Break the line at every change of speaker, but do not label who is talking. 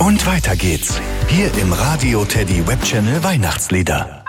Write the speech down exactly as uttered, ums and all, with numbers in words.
Und weiter geht's. Hier im Radio Teddy Webchannel Weihnachtslieder.